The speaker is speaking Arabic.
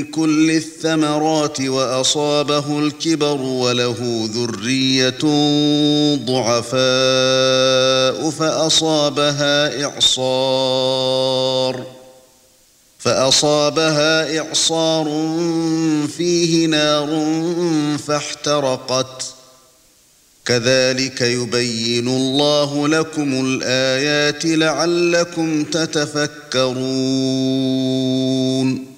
كل الثمرات وأصابه الكبر وله ذرية ضعفاء فأصابها إعصار فيه نار فاحترقت كذلك يبين الله لكم الآيات لعلكم تتفكرون